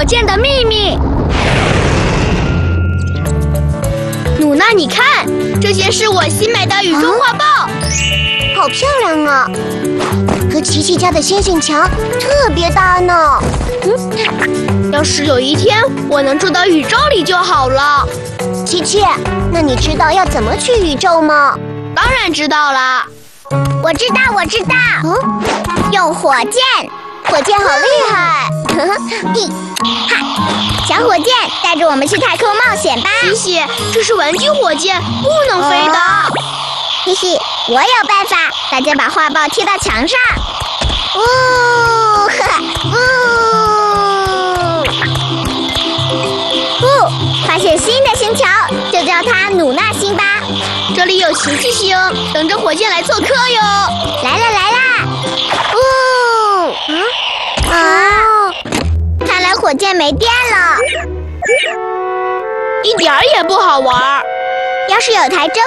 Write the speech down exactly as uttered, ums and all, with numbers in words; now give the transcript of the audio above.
箭的秘密。努娜，你看，这些是我新买的宇宙画报， 啊、好漂亮啊！和琪琪家的星星墙特别大呢。 嗯，要是有一天我能住到宇宙里就好了。 琪琪，那你知道要怎么去宇宙吗？ 当然知道啦。 我知道，我知道。嗯，用火箭，火箭好厉害！哈，小火箭带着我们去太空冒险吧。 琪琪，这是玩具火箭，不能飞的。哦、 嘿嘿，我有办法，大家把画报贴到墙上。呜，呵呵，呜，呜，发现新的星球，就叫它努娜星吧。 这里有奇迹星，等着火箭来做客哟！ 来啦来啦！呜，啊啊！看来火箭没电了， 一点儿也不好玩。 要是有台真